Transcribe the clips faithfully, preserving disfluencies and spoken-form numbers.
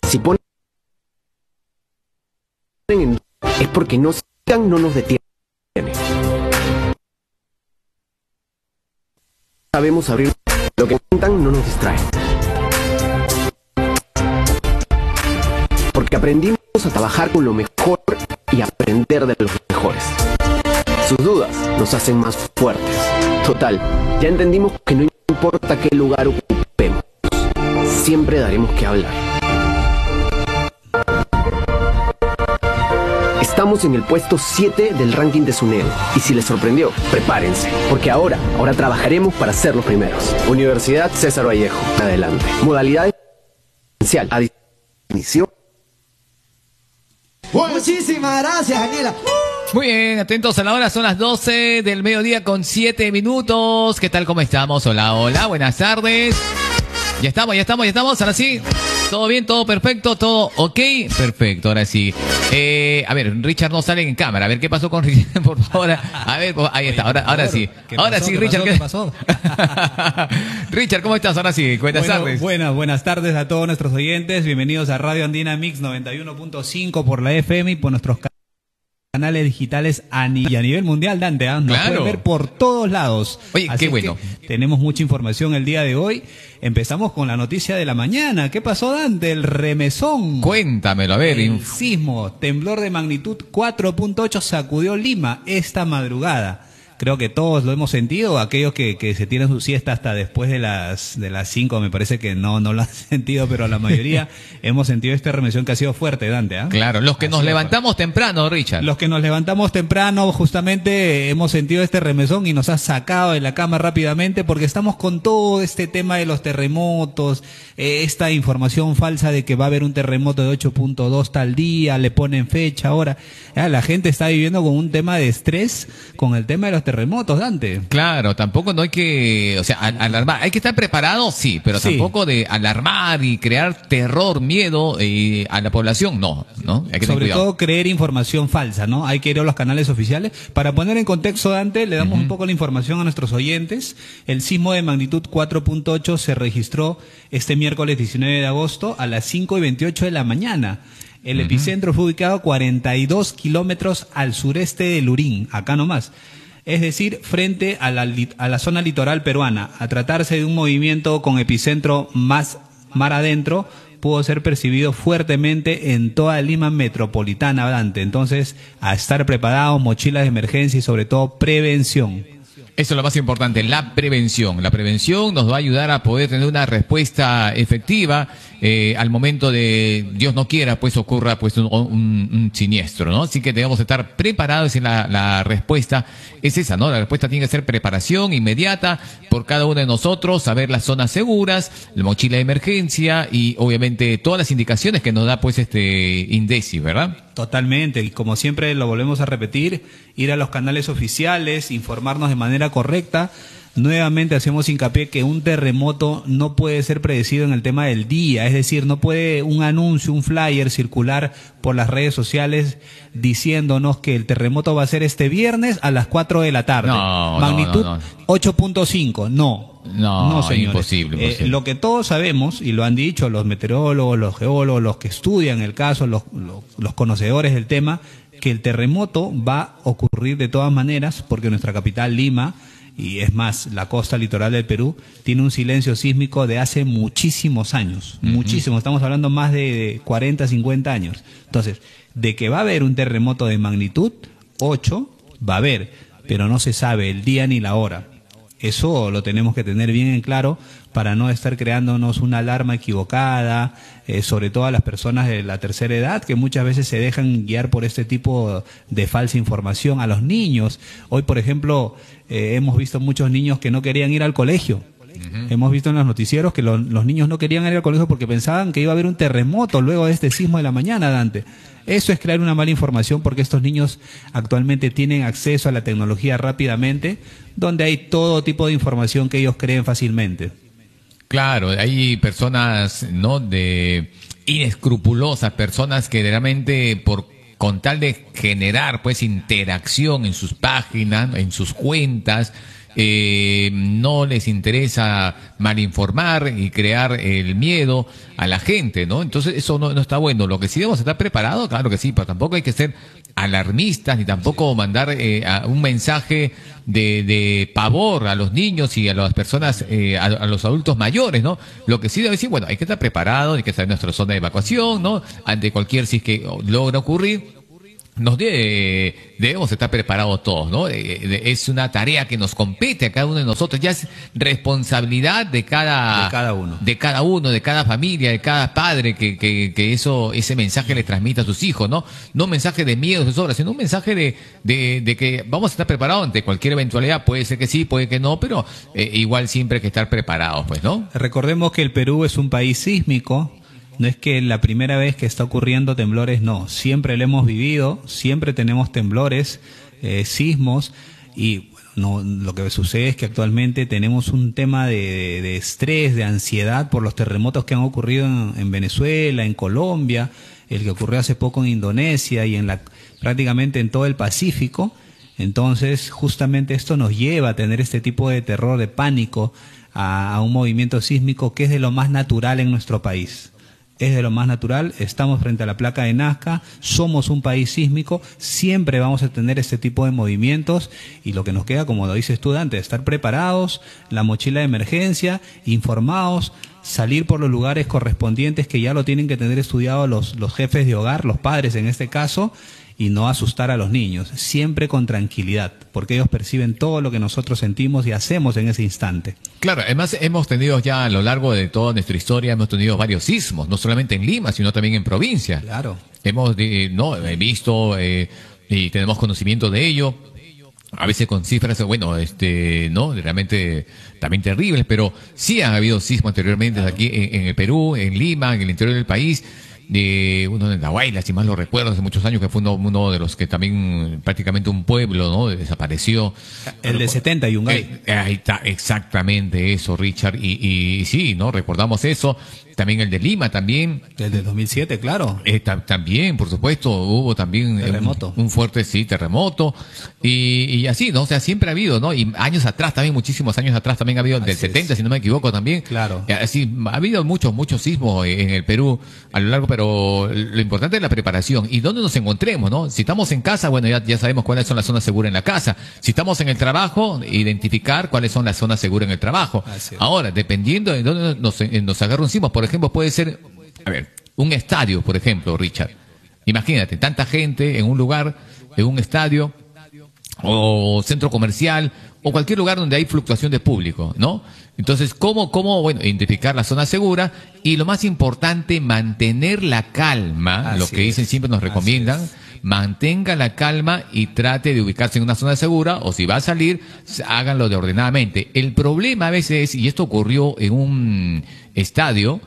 Si ponen en es porque no sigan, no nos detienen. Sabemos abrir lo que intentan, no nos distrae. Porque aprendimos a trabajar con lo mejor y aprender de los mejores. Sus dudas nos hacen más fuertes. Total, ya entendimos que no importa qué lugar ocupemos, siempre daremos que hablar. Estamos en el puesto siete del ranking de SUNEDU. Y si les sorprendió, prepárense, porque ahora, ahora trabajaremos para ser los primeros. Universidad César Vallejo. Adelante. Modalidad esencial. Admisión. Muchísimas gracias, Daniela. Muy bien, atentos a la hora, son las doce del mediodía con siete minutos. ¿Qué tal, cómo estamos? Hola, hola, buenas tardes. Ya estamos, ya estamos, ya estamos, ahora sí. ¿Todo bien? ¿Todo perfecto? ¿Todo ok? Perfecto, ahora sí. Eh, a ver, Richard no sale en cámara. A ver, ¿qué pasó con Richard? Por favor, a ver, ahí está, ahora, ahora sí. Ahora sí, Richard. ¿Qué pasó? Richard, ¿cómo estás? Ahora sí, buenas bueno, tardes. Buenas, buenas tardes a todos nuestros oyentes. Bienvenidos a Radio Andina Mix noventa y uno punto cinco por la F M y por nuestros canales digitales a, ni y a nivel mundial, Dante, ¿eh? Nos claro. pueden ver por todos lados. Oye, así qué bueno. Tenemos mucha información el día de hoy. Empezamos con la noticia de la mañana. ¿Qué pasó, Dante? El remesón. Cuéntamelo, a ver. El sismo, temblor de magnitud cuatro punto ocho sacudió Lima esta madrugada. Creo que todos lo hemos sentido, aquellos que, que se tienen su siesta hasta después de las de las cinco, me parece que no no lo han sentido, pero la mayoría hemos sentido esta remesión que ha sido fuerte, Dante. ¿eh? Claro, los que ha nos levantamos fuerte. temprano, Richard. Los que nos levantamos temprano, justamente hemos sentido este remesón y nos ha sacado de la cama rápidamente porque estamos con todo este tema de los terremotos, eh, esta información falsa de que va a haber un terremoto de ocho punto dos tal día, le ponen fecha ahora. Ya, la gente está viviendo con un tema de estrés con el tema de los terremotos, Dante. Claro, tampoco no hay que, o sea, alarmar. Hay que estar preparado, sí, pero sí. tampoco de alarmar y crear terror, miedo eh, a la población, no, ¿no? Hay que Sobre tener todo creer información falsa, ¿no? Hay que ir a los canales oficiales. Para poner en contexto, Dante, le damos uh-huh. un poco la información a nuestros oyentes. El sismo de magnitud cuatro punto ocho se registró este miércoles diecinueve de agosto a las cinco y veintiocho de la mañana. El uh-huh. epicentro fue ubicado a cuarenta y dos kilómetros al sureste de Lurín, acá nomás. Es decir, frente a la, a la zona litoral peruana. A tratarse de un movimiento con epicentro más mar adentro, pudo ser percibido fuertemente en toda Lima metropolitana, Dante. Entonces, a estar preparados, mochilas de emergencia y sobre todo prevención. Eso es lo más importante, la prevención. La prevención nos va a ayudar a poder tener una respuesta efectiva eh, al momento de, Dios no quiera, pues ocurra pues un, un, un siniestro, ¿no? Así que debemos estar preparados y la, la respuesta es esa, ¿no? La respuesta tiene que ser preparación inmediata por cada uno de nosotros, saber las zonas seguras, la mochila de emergencia y obviamente todas las indicaciones que nos da pues este INDECI, ¿verdad? Totalmente, y como siempre lo volvemos a repetir, ir a los canales oficiales, informarnos de manera correcta. Nuevamente hacemos hincapié que un terremoto no puede ser predecido en el tema del día, es decir, no puede un anuncio, un flyer circular por las redes sociales diciéndonos que el terremoto va a ser este viernes a las cuatro de la tarde. No, magnitud no, no, no. ocho punto cinco, no. No, no señores. Imposible, imposible. Eh, lo que todos sabemos, y lo han dicho los meteorólogos, los geólogos, los que estudian el caso, los, los, los conocedores del tema, que el terremoto va a ocurrir de todas maneras porque nuestra capital, Lima, y es más, la costa litoral del Perú, tiene un silencio sísmico de hace muchísimos años, uh-huh. muchísimos, estamos hablando más de cuarenta, cincuenta años. Entonces, de que va a haber un terremoto de magnitud ocho, va a haber, pero no se sabe el día ni la hora. Eso lo tenemos que tener bien en claro para no estar creándonos una alarma equivocada, eh, sobre todo a las personas de la tercera edad que muchas veces se dejan guiar por este tipo de falsa información. A los niños, hoy por ejemplo eh, hemos visto muchos niños que no querían ir al colegio. Uh-huh. Hemos visto en los noticieros que lo, los niños no querían ir al colegio porque pensaban que iba a haber un terremoto luego de este sismo de la mañana, Dante. Eso es crear una mala información porque estos niños actualmente tienen acceso a la tecnología rápidamente, donde hay todo tipo de información que ellos creen fácilmente. Claro, hay personas, ¿no?, de inescrupulosas, personas que realmente por con tal de generar pues interacción en sus páginas, en sus cuentas, eh, no les interesa malinformar y crear el miedo a la gente, ¿no? Entonces eso no, no está bueno. Lo que sí debemos estar preparados, claro que sí, pero tampoco hay que ser alarmistas ni tampoco mandar eh, a un mensaje de, de pavor a los niños y a las personas, eh, a, a los adultos mayores, ¿no? Lo que sí debe decir, bueno, hay que estar preparados, hay que estar en nuestra zona de evacuación, ¿no? Ante cualquier si es que logra ocurrir. Nos de, debemos estar preparados todos, ¿no? Es una tarea que nos compete a cada uno de nosotros, ya es responsabilidad de cada, de cada uno, de cada uno, de cada familia, de cada padre que, que, que eso, ese mensaje le transmita a sus hijos, ¿no? No un mensaje de miedo, de sobra, sino un mensaje de, de, de que vamos a estar preparados ante cualquier eventualidad, puede ser que sí, puede que no, pero eh, igual siempre hay que estar preparados, pues, ¿no? Recordemos que el Perú es un país sísmico. No es que la primera vez que está ocurriendo temblores, no. Siempre lo hemos vivido, siempre tenemos temblores, eh, sismos, y bueno, no, lo que sucede es que actualmente tenemos un tema de, de, de estrés, de ansiedad por los terremotos que han ocurrido en, en Venezuela, en Colombia, el que ocurrió hace poco en Indonesia y en la prácticamente en todo el Pacífico. Entonces, justamente esto nos lleva a tener este tipo de terror, de pánico a, a un movimiento sísmico que es de lo más natural en nuestro país. Es de lo más natural, estamos frente a la placa de Nazca, somos un país sísmico, siempre vamos a tener este tipo de movimientos y lo que nos queda, como lo dices tú, Dante, estar preparados, la mochila de emergencia, informados, salir por los lugares correspondientes que ya lo tienen que tener estudiado los, los jefes de hogar, los padres en este caso, y no asustar a los niños, siempre con tranquilidad, porque ellos perciben todo lo que nosotros sentimos y hacemos en ese instante. Claro, además hemos tenido ya a lo largo de toda nuestra historia, hemos tenido varios sismos, no solamente en Lima, sino también en provincia. Claro. Hemos eh, no he visto eh, y tenemos conocimiento de ello. A veces con cifras, bueno, este, no, realmente también terribles, pero sí han habido sismos anteriormente claro. aquí en, en el Perú, en Lima, en el interior del país. De uno de La Guaira, si mal lo recuerdo, hace muchos años, que fue uno, uno de los que también prácticamente un pueblo, ¿no? Desapareció. El de setenta y un gay. Eh, ahí está, exactamente eso, Richard. Y, y sí, ¿no? Recordamos eso. También el de Lima, también. El de dos mil siete, claro. Eh, ta, también, por supuesto, hubo también terremoto. Un, un fuerte, sí, terremoto. Y, y así, ¿no? O sea, siempre ha habido, ¿no? Y años atrás también, muchísimos años atrás también ha habido, del setenta, si no me equivoco, también. Claro. Eh, así, ha habido muchos, muchos sismos en el Perú a lo largo, pero lo importante es la preparación. Y dónde nos encontremos, ¿no? Si estamos en casa, bueno, ya, ya sabemos cuáles son las zonas seguras en la casa. Si estamos en el trabajo, identificar cuáles son las zonas seguras en el trabajo. Ahora, dependiendo de dónde nos, nos agarra un sismo, por ejemplo, puede ser, a ver, un estadio, por ejemplo, Richard. Imagínate, tanta gente en un lugar, en un estadio, o centro comercial, o cualquier lugar donde hay fluctuación de público, ¿no? Entonces, ¿cómo, cómo, bueno, identificar la zona segura? Y lo más importante, mantener la calma, Así lo que dicen es. siempre nos recomiendan, mantenga la calma y trate de ubicarse en una zona segura, o si va a salir, háganlo de ordenadamente. El problema a veces, y esto ocurrió en un estadio,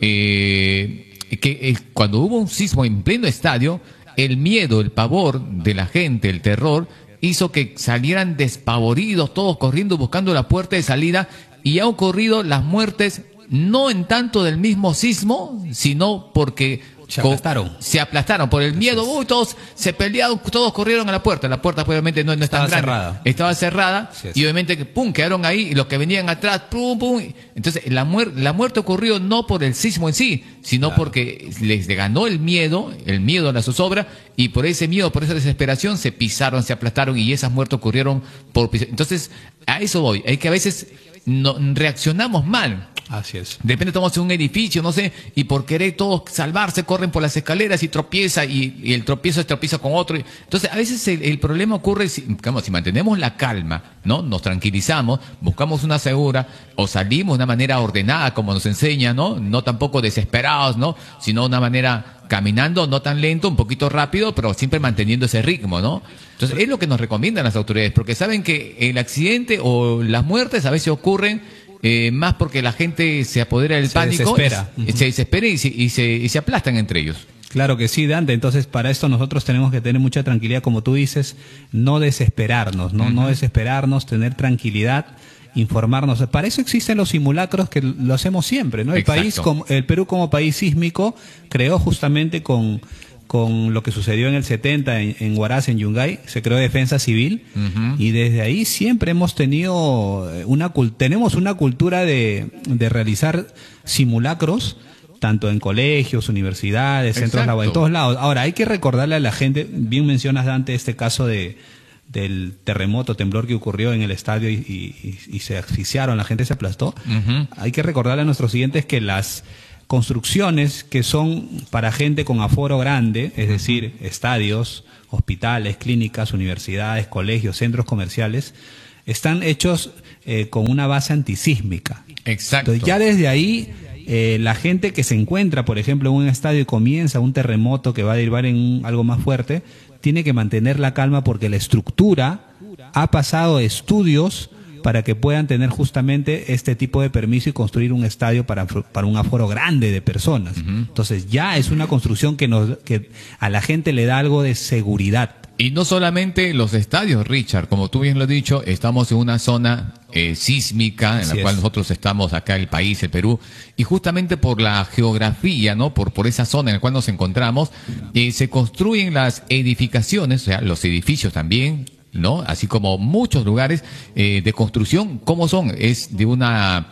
eh, que eh, cuando hubo un sismo en pleno estadio, el miedo, el pavor de la gente, el terror, hizo que salieran despavoridos, todos corriendo, buscando la puerta de salida, y ha ocurrido las muertes no en tanto del mismo sismo, sino porque se aplastaron. Se aplastaron por el miedo. Uy, todos se pelearon, todos corrieron a la puerta. La puerta obviamente no, no estaba es tan grande. cerrada. Estaba cerrada. Sí, y obviamente que pum, quedaron ahí y los que venían atrás, pum, pum. Entonces la, muer la muerte ocurrió no por el sismo en sí, sino claro. porque les ganó el miedo, el miedo a la zozobra, y por ese miedo, por esa desesperación, se pisaron, se aplastaron y esas muertes ocurrieron por... Entonces, a eso voy. Hay que a veces no, reaccionamos mal. Así es. De repente estamos en un edificio, no sé, y por querer todos salvarse, corren por las escaleras y tropieza, y, y el tropiezo es tropiezo con otro. Entonces, a veces el, el problema ocurre, si, digamos, si mantenemos la calma, ¿no? Nos tranquilizamos, buscamos una segura, o salimos de una manera ordenada, como nos enseña, ¿no? No tampoco desesperados, ¿no? Sino de una manera caminando, no tan lento, un poquito rápido, pero siempre manteniendo ese ritmo, ¿no? Entonces, es lo que nos recomiendan las autoridades, porque saben que el accidente o las muertes a veces ocurren Eh, más porque la gente se apodera del se pánico, desespera. Se, se desespera y se, y, se, y se aplastan entre ellos. Claro que sí, Dante. Entonces, para esto nosotros tenemos que tener mucha tranquilidad, como tú dices, no desesperarnos, no, uh-huh. no desesperarnos, tener tranquilidad, informarnos. Para eso existen los simulacros que lo hacemos siempre, ¿no? El Exacto. país, como, el Perú como país sísmico, creó justamente con con lo que sucedió en el setenta en, en Huaraz, en Yungay, se creó Defensa Civil, uh-huh. y desde ahí siempre hemos tenido una tenemos una cultura de, de realizar simulacros, tanto en colegios, universidades, Exacto. centros laborales, en todos lados. Ahora, hay que recordarle a la gente, bien mencionas, Dante, este caso de del terremoto, temblor que ocurrió en el estadio y, y, y se asfixiaron, la gente se aplastó. Uh-huh. Hay que recordarle a nuestros siguientes que las construcciones que son para gente con aforo grande, es decir, estadios, hospitales, clínicas, universidades, colegios, centros comerciales, están hechos eh, con una base antisísmica. Exacto. Entonces, ya desde ahí, eh, la gente que se encuentra, por ejemplo, en un estadio y comienza un terremoto que va a derivar en un, algo más fuerte, tiene que mantener la calma porque la estructura ha pasado estudios para que puedan tener justamente este tipo de permiso y construir un estadio para, para un aforo grande de personas. Uh-huh. Entonces ya es una construcción que, nos, que a la gente le da algo de seguridad. Y no solamente los estadios, Richard, como tú bien lo has dicho, estamos en una zona eh, sísmica en Así la cual es. nosotros estamos acá, el país, el Perú, y justamente por la geografía, ¿no? Por, por esa zona en la cual nos encontramos, eh, se construyen las edificaciones, o sea, los edificios también, ¿no? Así como muchos lugares eh, de construcción, ¿cómo son? Es de una,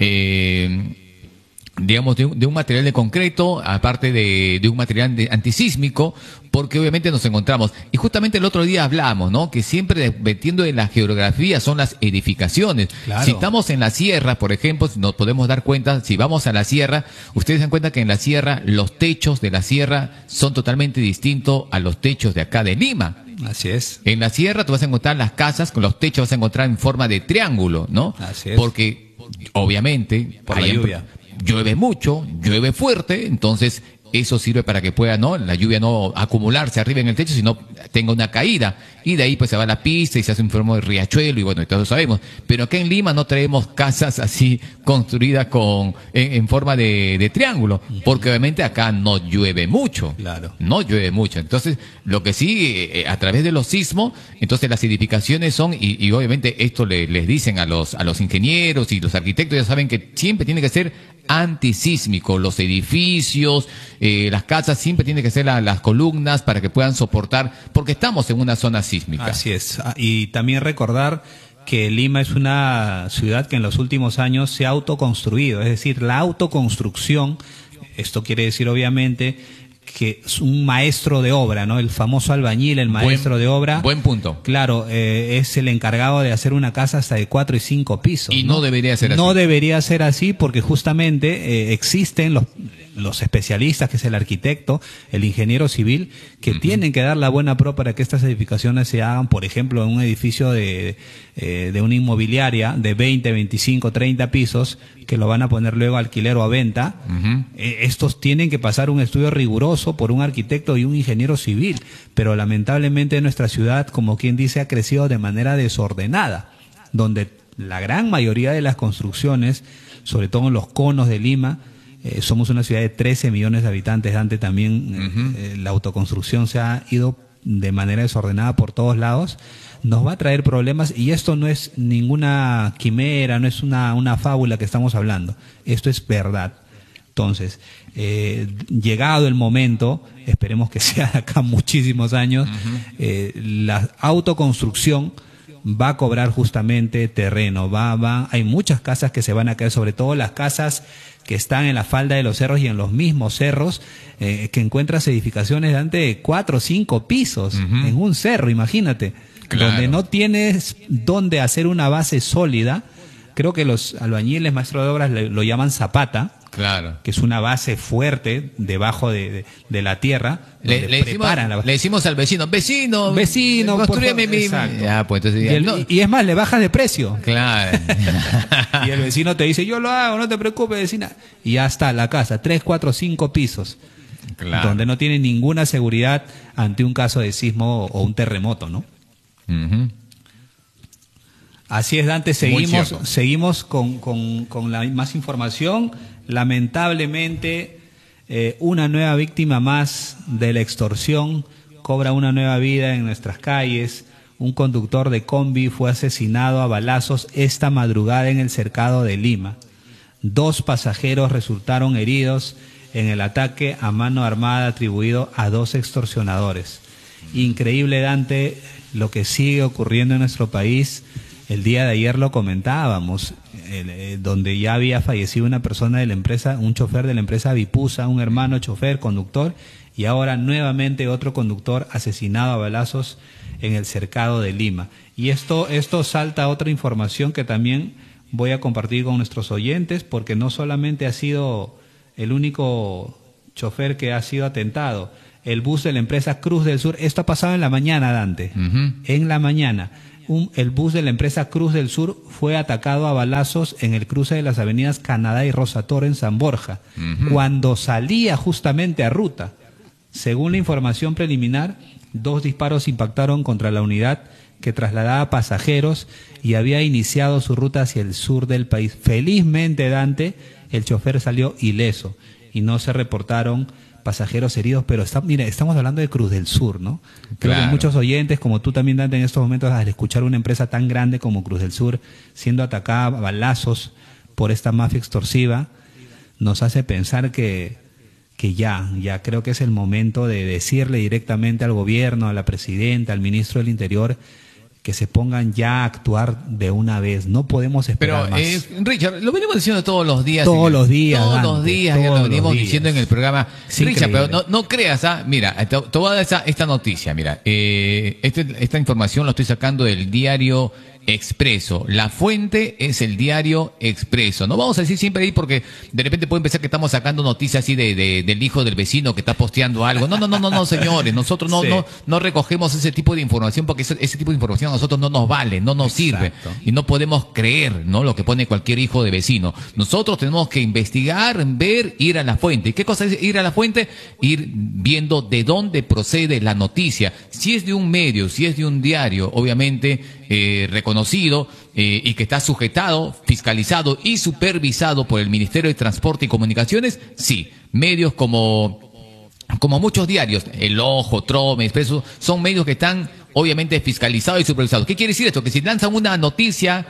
eh, digamos, de un, de un material de concreto, aparte de, de un material de, antisísmico, porque obviamente nos encontramos. Y justamente el otro día hablamos, ¿no? Que siempre dependiendo de la geografía son las edificaciones. Claro. Si estamos en la sierra, por ejemplo, nos podemos dar cuenta, si vamos a la sierra, ustedes se dan cuenta que en la sierra, los techos de la sierra son totalmente distintos a los techos de acá de Lima. Así es. En la sierra tú vas a encontrar las casas con los techos, vas a encontrar en forma de triángulo, ¿no? Así es. Porque, obviamente, por la lluvia. Llueve mucho, llueve fuerte, entonces eso sirve para que pueda, ¿no? La lluvia no acumularse arriba en el techo, sino tenga una caída. Y de ahí pues se va a la pista y se hace un forma de riachuelo y bueno, todos sabemos. Pero acá en Lima no traemos casas así construidas con en, en forma de, de triángulo, porque obviamente acá no llueve mucho. Claro. No llueve mucho. Entonces, lo que sí, eh, a través de los sismos, entonces las edificaciones son, y, y obviamente esto le, les dicen a los, a los ingenieros y los arquitectos, ya saben que siempre tiene que ser antisísmico, los edificios, eh, las casas siempre tienen que ser la, las columnas para que puedan soportar, porque estamos en una zona sísmica. Así es, y también recordar que Lima es una ciudad que en los últimos años se ha autoconstruido, es decir, la autoconstrucción, esto quiere decir obviamente que es un maestro de obra, ¿no? El famoso albañil, el maestro buen, de obra. Buen punto. Claro, eh, es el encargado de hacer una casa hasta de cuatro y cinco pisos. Y no, no debería ser así. No debería ser así porque justamente eh, existen los los especialistas, que es el arquitecto, el ingeniero civil, que uh-huh. tienen que dar la buena pro para que estas edificaciones se hagan, por ejemplo, en un edificio de, eh, de una inmobiliaria de veinte, veinticinco, treinta pisos, que lo van a poner luego a alquiler o a venta. Uh-huh. Eh, estos tienen que pasar un estudio riguroso por un arquitecto y un ingeniero civil, pero lamentablemente nuestra ciudad, como quien dice, ha crecido de manera desordenada, donde la gran mayoría de las construcciones, sobre todo en los conos de Lima, Eh, somos una ciudad de trece millones de habitantes, Dante, también uh-huh. eh, la autoconstrucción se ha ido de manera desordenada por todos lados, nos va a traer problemas y esto no es ninguna quimera, no es una, una fábula que estamos hablando, esto es verdad. Entonces, eh, llegado el momento, esperemos que sea de acá muchísimos años, uh-huh. eh, la autoconstrucción va a cobrar justamente terreno, va, va, hay muchas casas que se van a caer, sobre todo las casas que están en la falda de los cerros y en los mismos cerros, eh, que encuentras edificaciones de cuatro o cinco pisos uh-huh. en un cerro, imagínate, claro. donde no tienes dónde hacer una base sólida. Creo que los albañiles, maestros de obras, le, lo llaman zapata, claro. que es una base fuerte debajo de, de, de la tierra. Le, le, decimos, la le decimos al vecino, vecino, vecino, construyeme mi... Ya, pues, entonces, y, el, no. y es más, le bajas de precio. Claro. Y el vecino te dice, yo lo hago, no te preocupes, vecina. Y ya está la casa, tres, cuatro, cinco pisos. Claro. Donde no tiene ninguna seguridad ante un caso de sismo o un terremoto, ¿no? Uh-huh. Así es, Dante, seguimos, seguimos con, con, con la más información. Lamentablemente, eh, una nueva víctima más de la extorsión cobra una nueva vida en nuestras calles. Un conductor de combi fue asesinado a balazos esta madrugada en el cercado de Lima. Dos pasajeros resultaron heridos en el ataque a mano armada atribuido a dos extorsionadores. Increíble, Dante, lo que sigue ocurriendo en nuestro país. El día de ayer lo comentábamos, el, eh, donde ya había fallecido una persona de la empresa, un chofer de la empresa Vipusa, un hermano chofer, conductor, y ahora nuevamente otro conductor asesinado a balazos en el cercado de Lima. Y esto, esto salta a otra información que también voy a compartir con nuestros oyentes, porque no solamente ha sido el único chofer que ha sido atentado. El bus de la empresa Cruz del Sur, esto ha pasado en la mañana, Dante, uh-huh. en la mañana. Un, el bus de la empresa Cruz del Sur fue atacado a balazos en el cruce de las avenidas Canadá y Rosatoro en San Borja, uh-huh. cuando salía justamente a ruta. Según la información preliminar, dos disparos impactaron contra la unidad que trasladaba pasajeros y había iniciado su ruta hacia el sur del país. Felizmente, Dante, el chofer salió ileso y no se reportaron pasajeros heridos, pero está, mira, estamos hablando de Cruz del Sur, ¿no? Creo claro. que muchos oyentes, como tú también, Dante, en estos momentos, al escuchar una empresa tan grande como Cruz del Sur siendo atacada a balazos por esta mafia extorsiva, nos hace pensar que, que ya, ya creo que es el momento de decirle directamente al gobierno, a la presidenta, al ministro del Interior, que se pongan ya a actuar de una vez. No podemos esperar Pero, más. Eh, Richard, lo venimos diciendo todos los días. Todos el, los días, Todos Dante, los días, todos ya lo venimos días. diciendo en el programa. Es Richard, increíble. pero no, no creas, ¿ah? Mira, te, te voy a dar esa, esta noticia, mira. Eh, este, esta información la estoy sacando del diario Expreso. La fuente es el diario Expreso. No vamos a decir siempre ahí porque de repente pueden pensar que estamos sacando noticias así de, de del hijo del vecino que está posteando algo. No, no, no, no, no, señores. Nosotros no, sí. no, no recogemos ese tipo de información porque ese, ese tipo de información a nosotros no nos vale, no nos Exacto. sirve. Y no podemos creer, ¿no? Lo que pone cualquier hijo de vecino. Nosotros tenemos que investigar, ver, ir a la fuente. ¿Y qué cosa es ir a la fuente? Ir viendo de dónde procede la noticia. Si es de un medio, si es de un diario, obviamente, eh, reconocido eh, y que está sujetado, fiscalizado y supervisado por el Ministerio de Transporte y Comunicaciones, sí, medios como como muchos diarios, El Ojo, Trome, Expreso, son medios que están obviamente fiscalizados y supervisados. ¿Qué quiere decir esto? Que si lanzan una noticia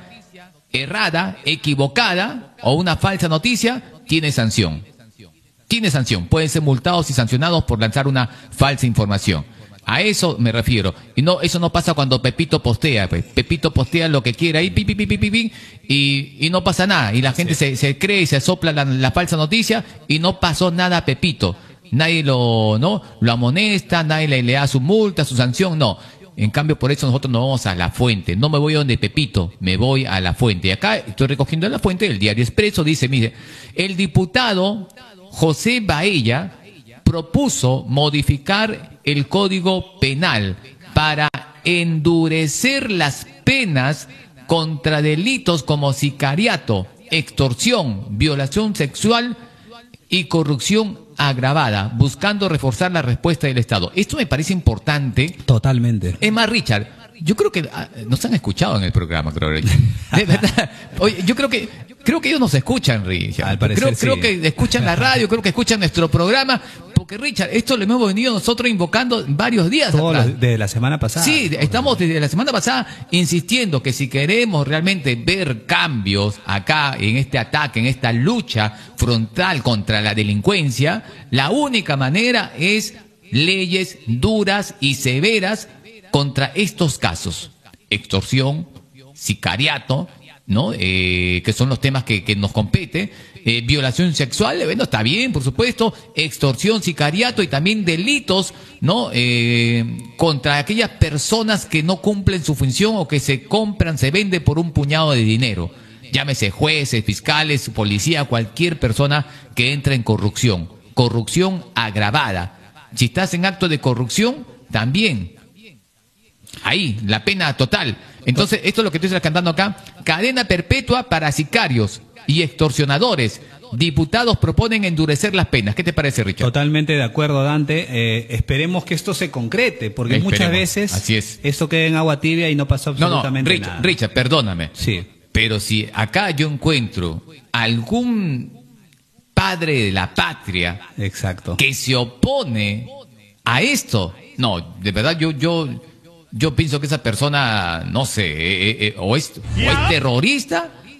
errada, equivocada o una falsa noticia, tiene sanción. Tiene sanción. Pueden ser multados y sancionados por lanzar una falsa información. A eso me refiero. Y no, eso no pasa cuando Pepito postea. Pues. Pepito postea lo que quiera ahí, pi, pi, pi, pi, pi, pi, y, y no pasa nada. Y la gente sí. se, se cree y se sopla la, la falsa noticia y no pasó nada a Pepito. Nadie lo, ¿no? lo amonesta, nadie le, le da su multa, su sanción, no. En cambio, por eso nosotros nos vamos a la fuente. No me voy a donde Pepito, me voy a la fuente. Y acá estoy recogiendo la fuente del diario Expreso. Dice, mire, el diputado José Baella propuso modificar el Código Penal para endurecer las penas contra delitos como sicariato, extorsión, violación sexual y corrupción agravada, buscando reforzar la respuesta del Estado. Esto me parece importante. Totalmente. Es más, Richard, yo creo que ah, nos han escuchado en el programa, creo, Richard. De verdad. Oye, yo creo que creo que ellos nos escuchan, Richard. Al parecer, creo, sí. creo que escuchan la radio, creo que escuchan nuestro programa, porque Richard, esto lo hemos venido nosotros invocando varios días Todo atrás. lo, desde la semana pasada. Sí, estamos desde la semana pasada insistiendo que si queremos realmente ver cambios acá en este ataque, en esta lucha frontal contra la delincuencia, la única manera es leyes duras y severas contra estos casos. Extorsión, sicariato, ¿no? Eh, que son los temas que, que nos compete. Eh, violación sexual, bueno, está bien, por supuesto. Extorsión, sicariato y también delitos, ¿no? Eh, contra aquellas personas que no cumplen su función o que se compran, se venden por un puñado de dinero. Llámese jueces, fiscales, policía, cualquier persona que entre en corrupción. Corrupción agravada. Si estás en acto de corrupción, también. Ahí, la pena total. Entonces, esto es lo que estoy cantando acá. Cadena perpetua para sicarios y extorsionadores. Diputados proponen endurecer las penas. ¿Qué te parece, Richard? Totalmente de acuerdo, Dante. Eh, esperemos que esto se concrete, porque esperemos. Muchas veces Así es. esto queda en agua tibia y no pasa absolutamente no, no, Richard, nada. Richard, perdóname. Sí. Pero si acá yo encuentro algún padre de la patria Exacto. que se opone a esto, no, de verdad yo yo yo pienso que esa persona, no sé, eh, eh, o, es, o es terrorista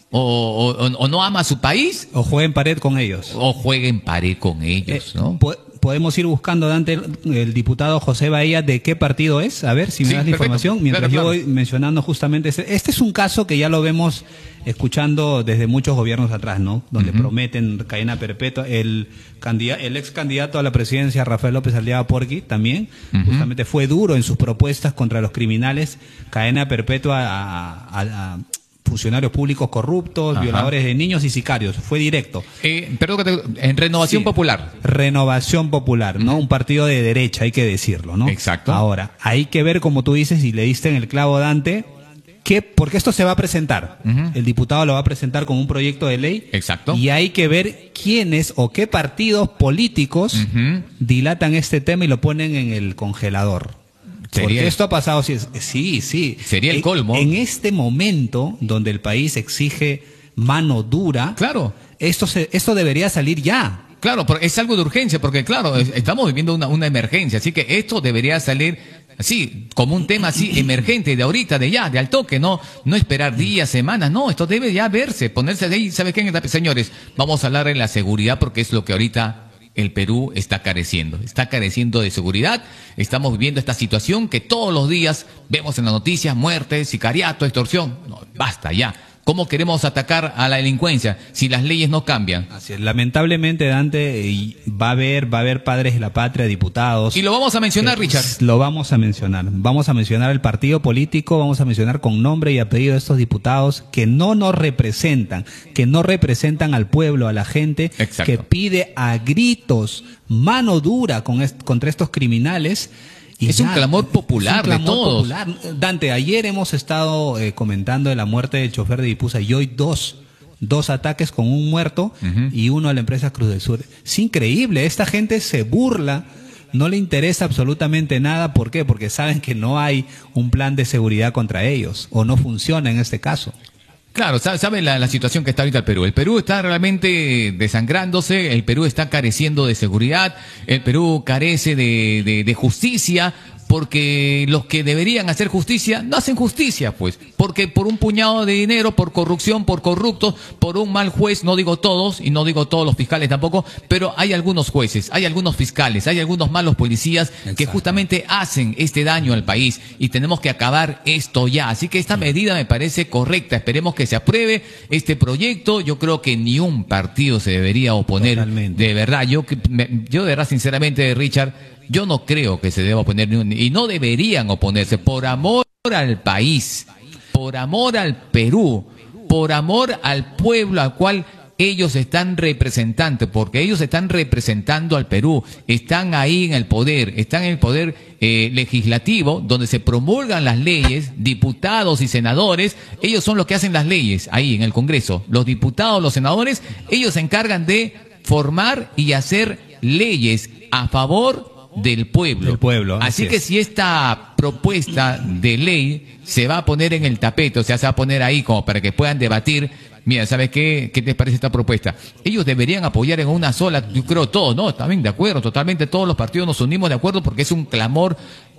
o, o, o no ama a su país, o juega en pared con ellos, o juega en pared con ellos, eh, ¿no? Po podemos ir buscando, Dante, el, el diputado José Bahía, de qué partido es, a ver si me Sí, das la perfecto. información, mientras Claro, yo claro. voy mencionando justamente, este, este es un caso que ya lo vemos escuchando desde muchos gobiernos atrás, ¿no? Donde Uh-huh. prometen cadena perpetua, el candidato, el ex candidato a la presidencia, Rafael López Aliaga Porqui, también, Uh-huh. justamente fue duro en sus propuestas contra los criminales, cadena perpetua a, a, a funcionarios públicos corruptos, Ajá. violadores de niños y sicarios, fue directo. Eh, perdón, que te- en Renovación Sí. Popular. Renovación Popular, ¿no? Un partido de derecha, hay que decirlo, ¿no? Exacto. Ahora, hay que ver, como tú dices, y le diste en el clavo, Dante, que, porque esto se va a presentar. Ujú. El diputado lo va a presentar con un proyecto de ley. Exacto. Y hay que ver quiénes o qué partidos políticos Ujú. dilatan este tema y lo ponen en el congelador. Sería Porque el- esto ha pasado, sí, es- sí, sí. Sería el En- colmo. En este momento donde el país exige mano dura, Claro. esto, se, esto debería salir ya. Claro, porque es algo de urgencia, porque claro, es- estamos viviendo una, una emergencia, así que esto debería salir así, como un tema así emergente de ahorita, de ya, de al toque, no, no esperar días, semanas, no, esto debe ya verse, ponerse de ahí, ¿sabe qué? Señores, vamos a hablar de la seguridad porque es lo que ahorita el Perú está careciendo, está careciendo de seguridad, estamos viviendo esta situación que todos los días vemos en las noticias, muertes, sicariato, extorsión, no, basta ya. ¿Cómo queremos atacar a la delincuencia si las leyes no cambian? Así es. Lamentablemente, Dante, y va a haber, va a haber padres de la patria, diputados. Y lo vamos a mencionar, que- Richard. Lo vamos a mencionar. Vamos a mencionar el partido político, vamos a mencionar con nombre y apellido a estos diputados que no nos representan, que no representan al pueblo, a la gente, Exacto. que pide a gritos mano dura con est- contra estos criminales. Y Es un clamor popular es un de clamor todos. popular. Dante, ayer hemos estado eh, comentando de la muerte del chofer de Dipusa y hoy dos, dos ataques con un muerto Ujú. y uno a la empresa Cruz del Sur. Es increíble, esta gente se burla, no le interesa absolutamente nada. ¿Por qué? Porque saben que no hay un plan de seguridad contra ellos o no funciona en este caso. Claro, sabe, sabe la, la situación que está ahorita el Perú. El Perú está realmente desangrándose, el Perú está careciendo de seguridad, el Perú carece de, de, de justicia, porque los que deberían hacer justicia no hacen justicia, pues, porque por un puñado de dinero, por corrupción, por corruptos, por un mal juez, no digo todos, y no digo todos los fiscales tampoco, pero hay algunos jueces, hay algunos fiscales, hay algunos malos policías que Exacto. justamente hacen este daño al país y tenemos que acabar esto ya. Así que esta medida me parece correcta, esperemos que se apruebe este proyecto, yo creo que ni un partido se debería oponer. Totalmente. De verdad, yo, que- me- yo de verdad, sinceramente, Richard, yo no creo que se deba oponer ni un- y no deberían oponerse por amor al país, por amor al Perú, por amor al pueblo al cual ellos están representando, porque ellos están representando al Perú, están ahí en el poder, están en el poder eh, legislativo, donde se promulgan las leyes, diputados y senadores, ellos son los que hacen las leyes ahí en el Congreso. Los diputados, los senadores, ellos se encargan de formar y hacer leyes a favor del pueblo. Del pueblo, Así así que es. si esta propuesta de ley se va a poner en el tapete, o sea, se va a poner ahí como para que puedan debatir, mira, ¿sabes qué? ¿Qué te parece esta propuesta? Ellos deberían apoyar en una sola, yo creo todos, ¿no? También de acuerdo, totalmente todos los partidos nos unimos de acuerdo porque es un clamor,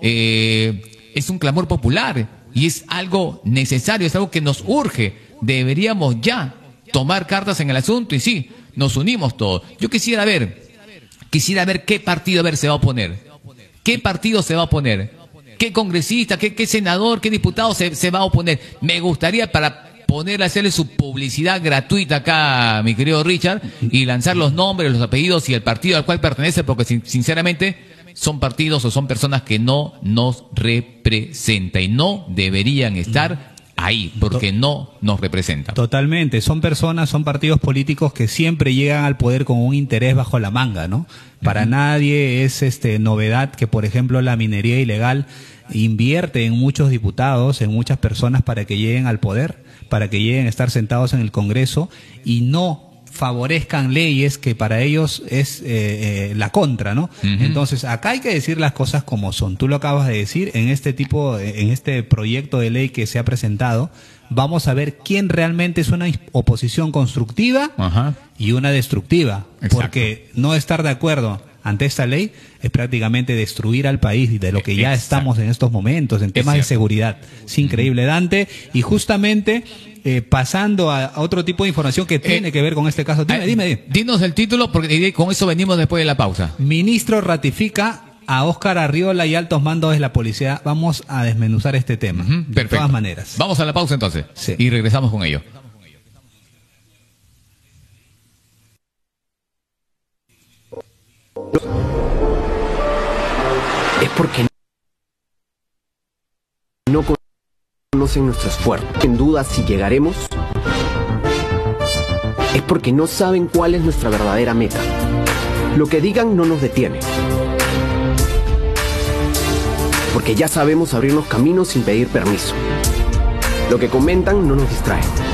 eh, es un clamor popular y es algo necesario, es algo que nos urge. Deberíamos ya tomar cartas en el asunto y sí, nos unimos todos. Yo quisiera ver, quisiera ver qué partido a ver se va a oponer. ¿Qué partido se va a oponer? ¿Qué congresista, qué, qué senador, qué diputado se, se va a oponer? Me gustaría para ponerle, hacerle su publicidad gratuita acá, mi querido Richard, y lanzar los nombres, los apellidos y el partido al cual pertenece, porque sin- sinceramente son partidos o son personas que no nos representan y no deberían estar ahí, porque no nos representan. Totalmente, son personas, son partidos políticos que siempre llegan al poder con un interés bajo la manga, ¿no? Para nadie es este novedad que, por ejemplo, la minería ilegal invierte en muchos diputados, en muchas personas para que lleguen al poder, para que lleguen a estar sentados en el Congreso y no favorezcan leyes que para ellos es eh, eh, la contra, ¿no? Ujú. Entonces, acá hay que decir las cosas como son. Tú lo acabas de decir, en este tipo, en este proyecto de ley que se ha presentado, vamos a ver quién realmente es una oposición constructiva Ajá. y una destructiva. Exacto. Porque no estar de acuerdo ante esta ley es prácticamente destruir al país de lo que ya Exacto. estamos en estos momentos, en temas de seguridad. Es increíble, Dante. Y justamente eh, pasando a, a otro tipo de información que tiene Eh, que ver con este caso. Dime, Eh, dime, dime. Dinos el título, porque con eso venimos después de la pausa. Ministro ratifica a Óscar Arriola y altos mandos de la policía. Vamos a desmenuzar este tema. Ujú, De perfecto. todas maneras. Vamos a la pausa entonces. Sí. Y regresamos con ello. Es porque no conocen nuestro esfuerzo. En duda si llegaremos, es porque no saben cuál es nuestra verdadera meta. Lo que digan no nos detiene. Porque ya sabemos abrirnos caminos sin pedir permiso. Lo que comentan no nos distrae.